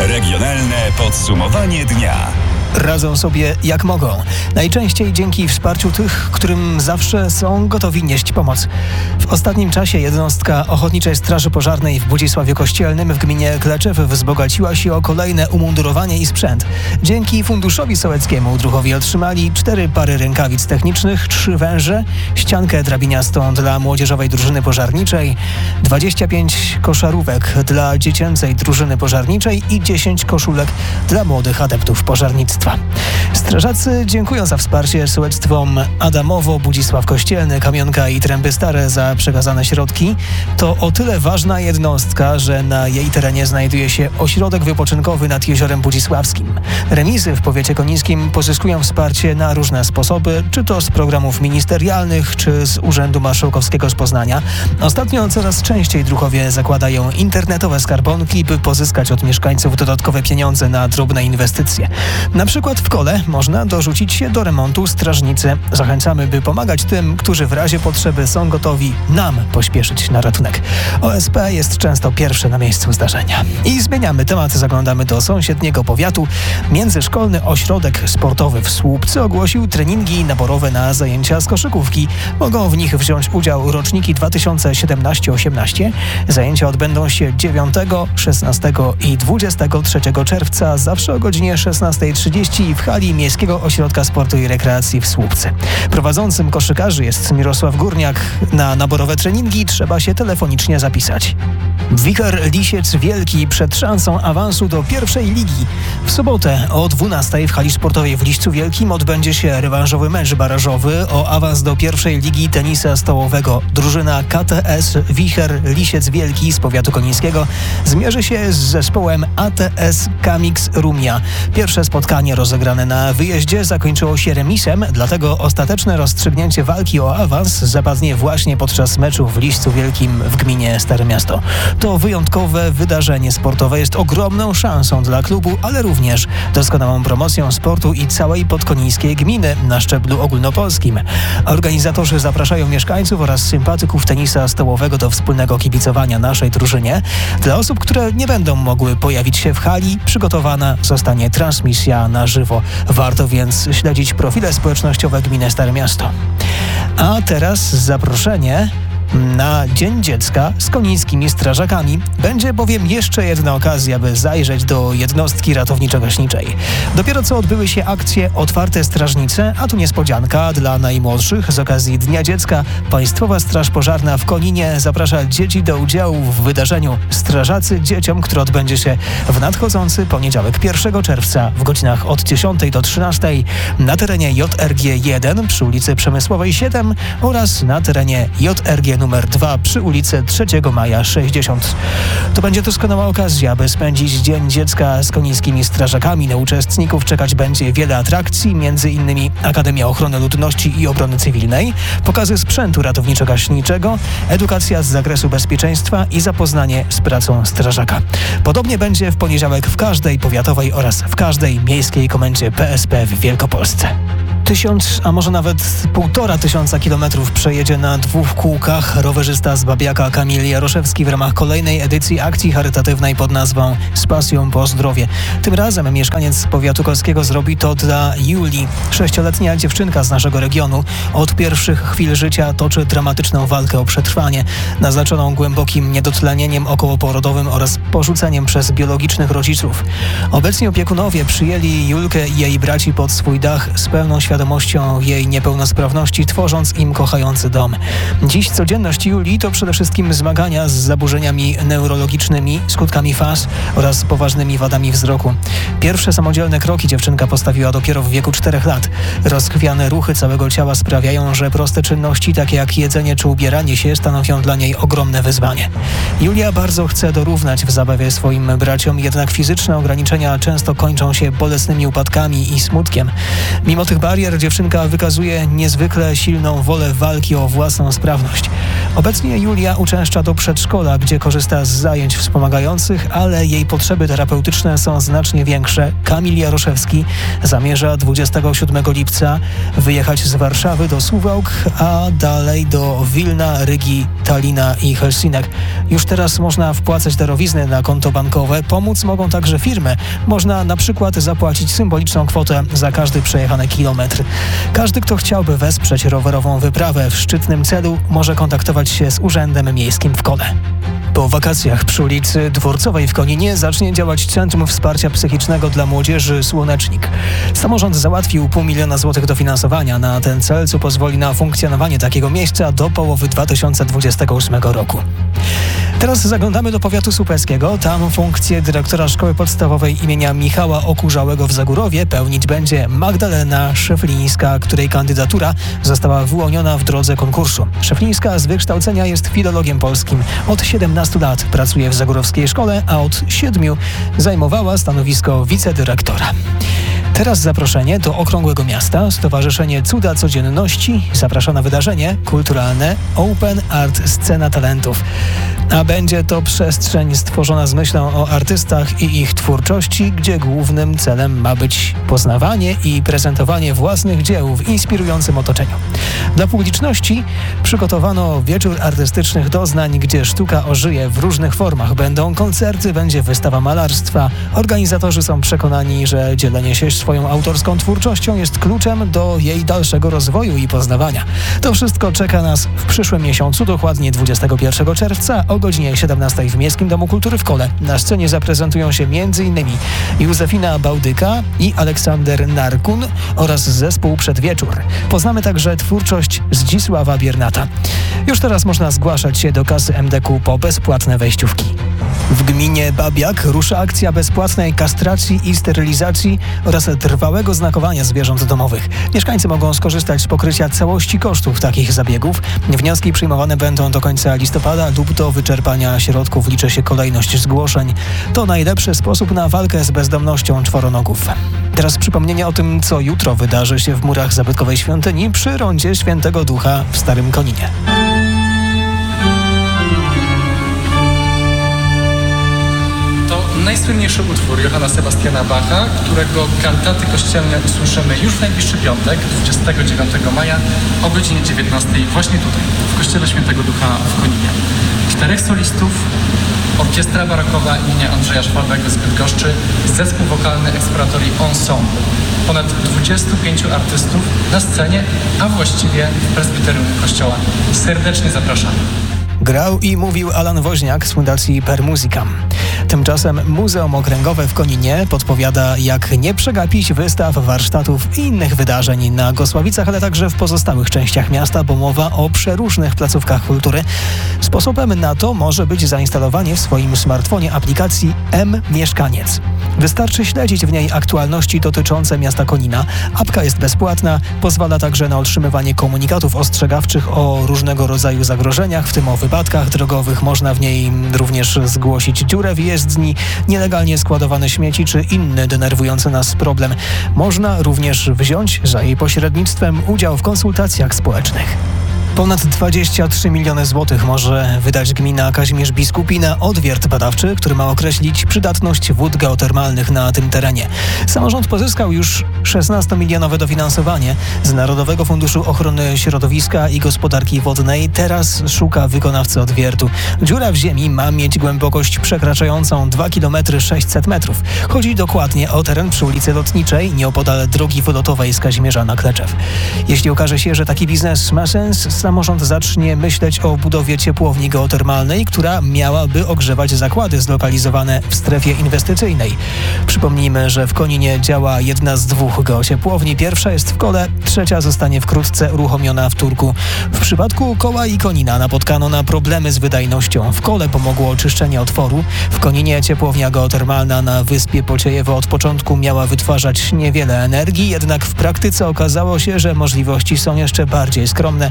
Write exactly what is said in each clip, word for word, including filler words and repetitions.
Regionalne podsumowanie dnia. Radzą sobie jak mogą. Najczęściej dzięki wsparciu tych, którym zawsze są gotowi nieść pomoc. W ostatnim czasie jednostka Ochotniczej Straży Pożarnej w Budzisławiu Kościelnym w gminie Kleczew wzbogaciła się o kolejne umundurowanie i sprzęt. Dzięki Funduszowi Sołeckiemu druhowie otrzymali cztery pary rękawic technicznych, trzy węże, ściankę drabiniastą dla młodzieżowej drużyny pożarniczej, dwadzieścia pięć koszarówek dla dziecięcej drużyny pożarniczej i dziesięć koszulek dla młodych adeptów pożarnictwa. Strażacy dziękują za wsparcie sołectwom Adamowo, Budzisław Kościelny, Kamionka i Tręby Stare za przekazane środki. To o tyle ważna jednostka, że na jej terenie znajduje się ośrodek wypoczynkowy nad Jeziorem Budzisławskim. Remizy w powiecie konińskim pozyskują wsparcie na różne sposoby, czy to z programów ministerialnych, czy z Urzędu Marszałkowskiego z Poznania. Ostatnio coraz częściej druhowie zakładają internetowe skarbonki, by pozyskać od mieszkańców dodatkowe pieniądze na drobne inwestycje. Na przykład w Kole można dorzucić się do remontu strażnicy. Zachęcamy, by pomagać tym, którzy w razie potrzeby są gotowi nam pośpieszyć na ratunek. O S P jest często pierwsze na miejscu zdarzenia. I zmieniamy temat, zaglądamy do sąsiedniego powiatu. Międzyszkolny Ośrodek Sportowy w Słupcy ogłosił treningi naborowe na zajęcia z koszykówki. Mogą w nich wziąć udział roczniki dwa tysiące siedemnaście osiemnaście. Zajęcia odbędą się dziewiątego, szesnastego i dwudziestego trzeciego czerwca, zawsze o godzinie szesnastej trzydzieści w hali Miejskiego Ośrodka Sportu i Rekreacji w Słupcy. Prowadzącym koszykarzy jest Mirosław Górniak. Na naborowe treningi trzeba się telefonicznie zapisać. Wicher Lisiec Wielki przed szansą awansu do pierwszej ligi. W sobotę o dwunastej w hali sportowej w Liścu Wielkim odbędzie się rewanżowy mecz barażowy o awans do pierwszej ligi tenisa stołowego. Drużyna K T S Wicher Lisiec Wielki z powiatu konińskiego zmierzy się z zespołem A T S Kamix Rumia. Pierwsze spotkanie rozegrane na wyjeździe zakończyło się remisem, dlatego ostateczne rozstrzygnięcie walki o awans zapadnie właśnie podczas meczu w Liścu Wielkim w gminie Stare Miasto. To wyjątkowe wydarzenie sportowe jest ogromną szansą dla klubu, ale również doskonałą promocją sportu i całej podkonińskiej gminy na szczeblu ogólnopolskim. Organizatorzy zapraszają mieszkańców oraz sympatyków tenisa stołowego do wspólnego kibicowania naszej drużynie. Dla osób, które nie będą mogły pojawić się w hali, przygotowana zostanie transmisja na żywo. Warto więc śledzić profile społecznościowe gminy Stare Miasto. A teraz zaproszenie na Dzień Dziecka z konińskimi strażakami. Będzie bowiem jeszcze jedna okazja, by zajrzeć do jednostki ratowniczo-gaśniczej. Dopiero co odbyły się akcje Otwarte Strażnice, a tu niespodzianka dla najmłodszych. Z okazji Dnia Dziecka Państwowa Straż Pożarna w Koninie zaprasza dzieci do udziału w wydarzeniu Strażacy Dzieciom, które odbędzie się w nadchodzący poniedziałek pierwszego czerwca w godzinach od dziesiątej do trzynastej na terenie J R G jeden przy ulicy Przemysłowej siedem oraz na terenie J R G numer dwa przy ulicy trzeciego maja sześćdziesiąt. To będzie doskonała okazja, aby spędzić Dzień Dziecka z konińskimi strażakami. Na uczestników czekać będzie wiele atrakcji, między innymi Akademia Ochrony Ludności i Obrony Cywilnej, pokazy sprzętu ratowniczo-gaśniczego, edukacja z zakresu bezpieczeństwa i zapoznanie z pracą strażaka. Podobnie będzie w poniedziałek w każdej powiatowej oraz w każdej miejskiej komendzie P S P w Wielkopolsce. Tysiąc, a może nawet półtora tysiąca kilometrów przejedzie na dwóch kółkach rowerzysta z Babiaka Kamil Jaroszewski w ramach kolejnej edycji akcji charytatywnej pod nazwą Z pasją po zdrowie. Tym razem mieszkaniec powiatu kolskiego zrobi to dla Julii. Sześcioletnia dziewczynka z naszego regionu od pierwszych chwil życia toczy dramatyczną walkę o przetrwanie, naznaczoną głębokim niedotlenieniem okołoporodowym oraz porzuceniem przez biologicznych rodziców. Obecni opiekunowie przyjęli Julkę i jej braci pod swój dach z pełną świadomością świadomością jej niepełnosprawności, tworząc im kochający dom. Dziś codzienność Julii to przede wszystkim zmagania z zaburzeniami neurologicznymi, skutkami faz oraz poważnymi wadami wzroku. Pierwsze samodzielne kroki dziewczynka postawiła dopiero w wieku czterech lat. Rozchwiane ruchy całego ciała sprawiają, że proste czynności, takie jak jedzenie czy ubieranie się, stanowią dla niej ogromne wyzwanie. Julia bardzo chce dorównać w zabawie swoim braciom, jednak fizyczne ograniczenia często kończą się bolesnymi upadkami i smutkiem. Mimo tych barier kurier dziewczynka wykazuje niezwykle silną wolę walki o własną sprawność. Obecnie Julia uczęszcza do przedszkola, gdzie korzysta z zajęć wspomagających, ale jej potrzeby terapeutyczne są znacznie większe. Kamil Jaroszewski zamierza dwudziestego siódmego lipca wyjechać z Warszawy do Suwałk, a dalej do Wilna, Rygi, Tallina i Helsinek. Już teraz można wpłacać darowizny na konto bankowe. Pomóc mogą także firmy. Można na przykład zapłacić symboliczną kwotę za każdy przejechany kilometr. Każdy, kto chciałby wesprzeć rowerową wyprawę w szczytnym celu, może kontaktować się z Urzędem Miejskim w Kole. Po wakacjach przy ulicy Dworcowej w Koninie zacznie działać Centrum Wsparcia Psychicznego dla Młodzieży Słonecznik. Samorząd załatwił pół miliona złotych dofinansowania na ten cel, co pozwoli na funkcjonowanie takiego miejsca do połowy dwa tysiące dwudziestego ósmego roku. Teraz zaglądamy do powiatu słupeckiego. Tam funkcję dyrektora szkoły podstawowej imienia Michała Okurzałego w Zagórowie pełnić będzie Magdalena Szeflińska, której kandydatura została wyłoniona w drodze konkursu. Szeflińska z wykształcenia jest filologiem polskim. Od siedemnastu lat pracuje w zagórowskiej szkole, a od siedmiu zajmowała stanowisko wicedyrektora. Teraz zaproszenie do Okrągłego Miasta. Stowarzyszenie Cuda Codzienności zaprasza na wydarzenie kulturalne Open Art Scena Talentów. A będzie to przestrzeń stworzona z myślą o artystach i ich twórczości, gdzie głównym celem ma być poznawanie i prezentowanie własnych dzieł w inspirującym otoczeniu. Dla publiczności przygotowano wieczór artystycznych doznań, gdzie sztuka ożyje w różnych formach. Będą koncerty, będzie wystawa malarstwa. Organizatorzy są przekonani, że dzielenie się swoją autorską twórczością jest kluczem do jej dalszego rozwoju i poznawania. To wszystko czeka nas w przyszłym miesiącu, dokładnie dwudziestego pierwszego czerwca o godzinie siedemnastej w Miejskim Domu Kultury w Kole. Na scenie zaprezentują się m.in. Józefina Bałdyka i Aleksander Narkun oraz zespół Przedwieczór. Poznamy także twórczość Zdzisława Biernata. Już teraz można zgłaszać się do kasy M D K po bezpłatne wejściówki. W gminie Babiak rusza akcja bezpłatnej kastracji i sterylizacji oraz trwałego znakowania zwierząt domowych. Mieszkańcy mogą skorzystać z pokrycia całości kosztów takich zabiegów. Wnioski przyjmowane będą do końca listopada lub do wyczerpania środków liczy się kolejność zgłoszeń. To najlepszy sposób na walkę z bezdomnością czworonogów. Teraz przypomnienie o tym, co jutro wydarzy się w murach zabytkowej świątyni przy rondzie Świętego Ducha w Starym Koninie. Najsłynniejszy utwór Johanna Sebastiana Bacha, którego kantaty kościelne usłyszymy już w najbliższy piątek, dwudziestego dziewiątego maja o godzinie dziewiętnastej właśnie tutaj, w Kościele Świętego Ducha w Koninie. Czterech solistów, orkiestra barokowa imienia Andrzeja Szwabego z Bydgoszczy, zespół wokalny Exploratory Ensemble. Ponad dwudziestu pięciu artystów na scenie, a właściwie w prezbiterium kościoła. Serdecznie zapraszam. Grał i mówił Alan Woźniak z Fundacji Per Musicam. Tymczasem Muzeum Okręgowe w Koninie podpowiada, jak nie przegapić wystaw, warsztatów i innych wydarzeń na Gosławicach, ale także w pozostałych częściach miasta, bo mowa o przeróżnych placówkach kultury. Sposobem na to może być zainstalowanie w swoim smartfonie aplikacji M-Mieszkaniec. Wystarczy śledzić w niej aktualności dotyczące miasta Konina. Apka jest bezpłatna, pozwala także na otrzymywanie komunikatów ostrzegawczych o różnego rodzaju zagrożeniach, w tym o wypadkach drogowych. Można w niej również zgłosić dziurę w jezdni, nielegalnie składowane śmieci czy inny denerwujący nas problem. Można również wziąć za jej pośrednictwem udział w konsultacjach społecznych. Ponad dwadzieścia trzy miliony złotych może wydać gmina Kazimierz Biskupi na odwiert badawczy, który ma określić przydatność wód geotermalnych na tym terenie. Samorząd pozyskał już szesnastomilionowe dofinansowanie z Narodowego Funduszu Ochrony Środowiska i Gospodarki Wodnej. Teraz szuka wykonawcy odwiertu. Dziura w ziemi ma mieć głębokość przekraczającą dwa kilometry sześćset metrów. Chodzi dokładnie o teren przy ulicy Lotniczej, nieopodal drogi wylotowej z Kazimierza na Kleczew. Jeśli okaże się, że taki biznes ma sens, samorząd zacznie myśleć o budowie ciepłowni geotermalnej, która miałaby ogrzewać zakłady zlokalizowane w strefie inwestycyjnej. Przypomnijmy, że w Koninie działa jedna z dwóch geociepłowni. Pierwsza jest w Kole, trzecia zostanie wkrótce uruchomiona w Turku. W przypadku Koła i Konina napotkano na problemy z wydajnością. W Kole pomogło oczyszczenie otworu. W Koninie ciepłownia geotermalna na wyspie Pociejewo od początku miała wytwarzać niewiele energii, jednak w praktyce okazało się, że możliwości są jeszcze bardziej skromne.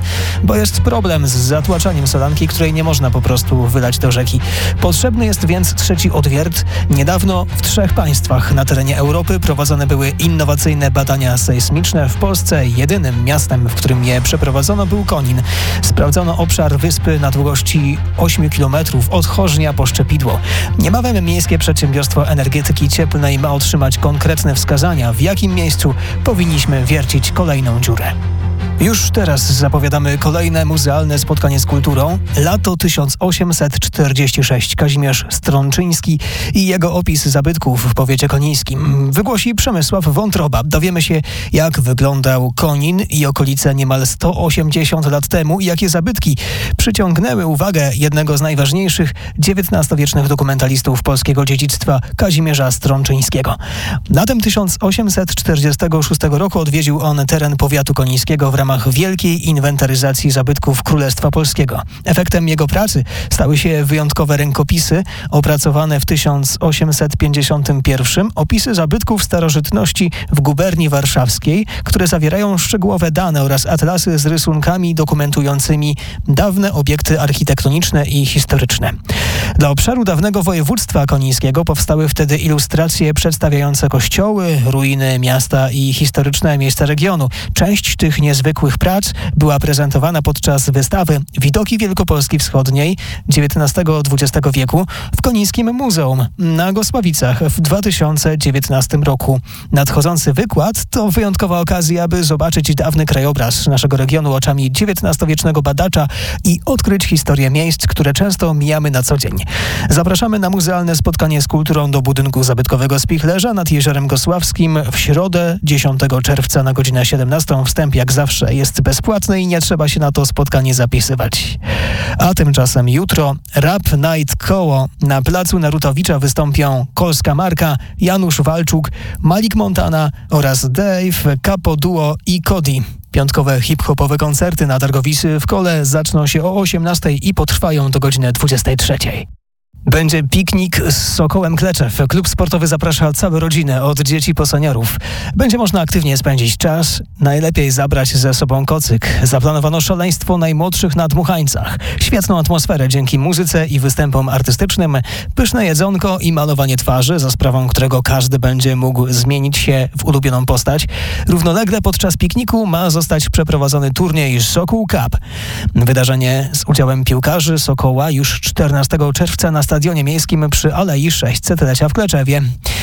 bo jest problem z zatłaczaniem solanki, której nie można po prostu wylać do rzeki. Potrzebny jest więc trzeci odwiert. Niedawno w trzech państwach na terenie Europy prowadzone były innowacyjne badania sejsmiczne. W Polsce jedynym miastem, w którym je przeprowadzono, był Konin. Sprawdzono obszar wyspy na długości ośmiu kilometrów od Chorznia po Szczepidło. Niebawem Miejskie Przedsiębiorstwo Energetyki Cieplnej ma otrzymać konkretne wskazania, w jakim miejscu powinniśmy wiercić kolejną dziurę. Już teraz zapowiadamy kolejne muzealne spotkanie z kulturą. Lato tysiąc osiemset czterdziesty szósty. Kazimierz Strączyński i jego opis zabytków w powiecie konińskim wygłosi Przemysław Wątroba. Dowiemy się, jak wyglądał Konin i okolice niemal sto osiemdziesiąt lat temu i jakie zabytki przyciągnęły uwagę jednego z najważniejszych dziewiętnastowiecznych dokumentalistów polskiego dziedzictwa, Kazimierza Strączyńskiego. Latem tysiąc osiemset czterdziestego szóstego roku odwiedził on teren powiatu konińskiego w ramach wielkiej inwentaryzacji zabytków Królestwa Polskiego. Efektem jego pracy stały się wyjątkowe rękopisy opracowane w tysiąc osiemset pięćdziesiątym pierwszym, opisy zabytków starożytności w guberni warszawskiej, które zawierają szczegółowe dane oraz atlasy z rysunkami dokumentującymi dawne obiekty architektoniczne i historyczne. Dla obszaru dawnego województwa konińskiego powstały wtedy ilustracje przedstawiające kościoły, ruiny miasta i historyczne miejsca regionu. Część tych niezwykłych prac była prezentowana podczas wystawy Widoki Wielkopolski Wschodniej dziewiętnastego dwudziestego wieku w Konińskim Muzeum na Gosławicach w dwa tysiące dziewiętnastym roku. Nadchodzący wykład to wyjątkowa okazja, aby zobaczyć dawny krajobraz naszego regionu oczami dziewiętnastowiecznego badacza i odkryć historię miejsc, które często mijamy na co dzień. Zapraszamy na muzealne spotkanie z kulturą do budynku zabytkowego Spichlerza nad Jeziorem Gosławskim w środę dziesiątego czerwca na godzinę siedemnastą. Wstęp jak zawsze jest bezpłatny i nie trzeba się na to spotkanie zapisywać. A tymczasem jutro Rap Night Koło. Na placu Narutowicza wystąpią Kolska Marka, Janusz Walczuk, Malik Montana oraz Dave, Capo Duo i Cody. Piątkowe hip-hopowe koncerty na targowisy w Kole zaczną się o osiemnastej i potrwają do godziny dwudziestej trzeciej. Będzie piknik z Sokołem Kleczew. Klub sportowy zaprasza całe rodziny, od dzieci po seniorów. Będzie można aktywnie spędzić czas. Najlepiej zabrać ze sobą kocyk. Zaplanowano szaleństwo najmłodszych na dmuchańcach. Świetną atmosferę dzięki muzyce i występom artystycznym. Pyszne jedzonko i malowanie twarzy, za sprawą którego każdy będzie mógł zmienić się w ulubioną postać. Równolegle podczas pikniku ma zostać przeprowadzony turniej Sokół Cup. Wydarzenie z udziałem piłkarzy Sokoła już czternastego czerwca na Stadionie Miejskim przy Alei sześćsetlecia w Kleczewie.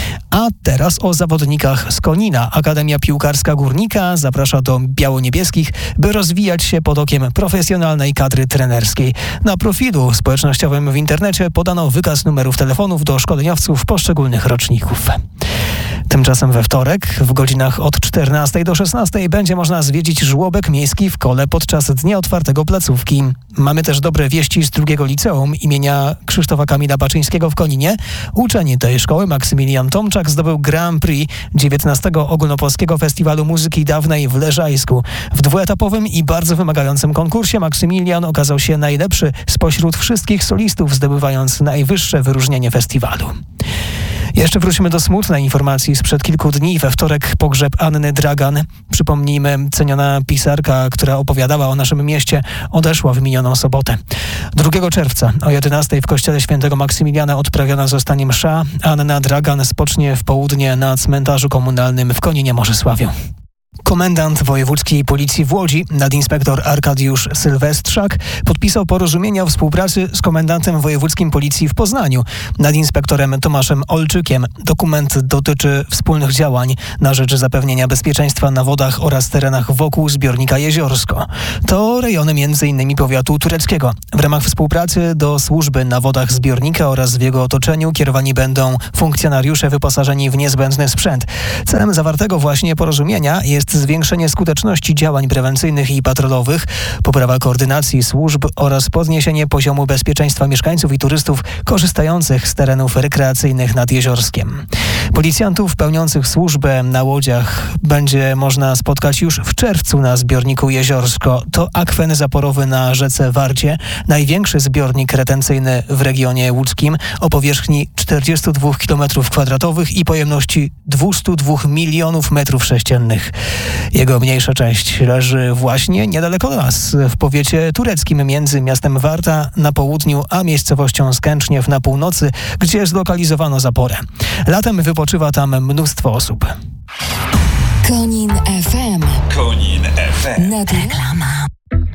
A teraz o zawodnikach z Konina. Akademia Piłkarska Górnika zaprasza do biało-niebieskich, by rozwijać się pod okiem profesjonalnej kadry trenerskiej. Na profilu społecznościowym w internecie podano wykaz numerów telefonów do szkoleniowców poszczególnych roczników. Tymczasem we wtorek w godzinach od czternastej do szesnastej będzie można zwiedzić żłobek miejski w Kole podczas Dnia Otwartego placówki. Mamy też dobre wieści z drugiego liceum imienia Krzysztofa Kamila Baczyńskiego w Koninie. Uczeń tej szkoły Maksymilian Tomczak zdobył Grand Prix dziewiętnastego Ogólnopolskiego Festiwalu Muzyki Dawnej w Leżajsku. W dwuetapowym i bardzo wymagającym konkursie Maksymilian okazał się najlepszy spośród wszystkich solistów, zdobywając najwyższe wyróżnienie festiwalu. Jeszcze wrócimy do smutnej informacji sprzed kilku dni. We wtorek pogrzeb Anny Dragan. Przypomnijmy, ceniona pisarka, która opowiadała o naszym mieście, odeszła w minioną sobotę. drugiego czerwca o jedenastej w kościele świętego Maksymiliana odprawiona zostanie msza. Anna Dragan spocznie w południe na cmentarzu komunalnym w Koninie Morzysławiu. Komendant wojewódzkiej policji w Łodzi, nadinspektor Arkadiusz Sylwestrzak, podpisał porozumienie o współpracy z komendantem wojewódzkim policji w Poznaniu, nadinspektorem Tomaszem Olczykiem. Dokument dotyczy wspólnych działań na rzecz zapewnienia bezpieczeństwa na wodach oraz terenach wokół zbiornika Jeziorsko. To rejony między innymi powiatu tureckiego. W ramach współpracy do służby na wodach zbiornika oraz w jego otoczeniu kierowani będą funkcjonariusze wyposażeni w niezbędny sprzęt. Celem zawartego właśnie porozumienia jest zwiększenie skuteczności działań prewencyjnych i patrolowych, poprawa koordynacji służb oraz podniesienie poziomu bezpieczeństwa mieszkańców i turystów korzystających z terenów rekreacyjnych nad Jeziorskiem. Policjantów pełniących służbę na łodziach będzie można spotkać już w czerwcu na zbiorniku Jeziorsko. To akwen zaporowy na rzece Warcie, największy zbiornik retencyjny w regionie łódzkim o powierzchni czterdzieści dwa kilometrów kwadratowych i pojemności dwieście dwa milionów metrów sześciennych. Jego mniejsza część leży właśnie niedaleko nas, w powiecie tureckim między miastem Warta na południu, a miejscowością Skęczniew na północy, gdzie zlokalizowano zaporę. Latem wypoczywa tam mnóstwo osób. Konin F M. Konin F M. Reklama.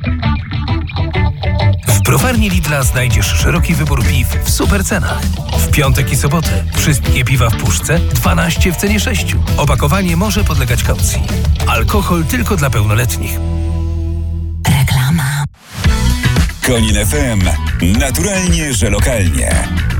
W browarni Lidla znajdziesz szeroki wybór piw w super cenach. W piątek i sobotę wszystkie piwa w puszce dwanaście w cenie sześciu. Opakowanie może podlegać kaucji. Alkohol tylko dla pełnoletnich. Reklama. Konin F M. Naturalnie, że lokalnie.